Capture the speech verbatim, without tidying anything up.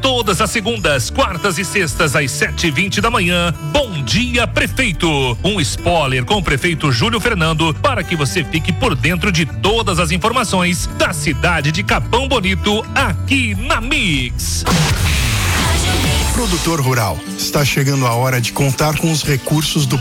Todas as segundas, quartas e sextas às sete e vinte da manhã. Bom Dia Prefeito. Um spoiler com o prefeito Júlio Fernando para que você fique por dentro de todas as informações da cidade de Capão Bonito aqui na Mix. Produtor rural, está chegando a hora de contar com os recursos do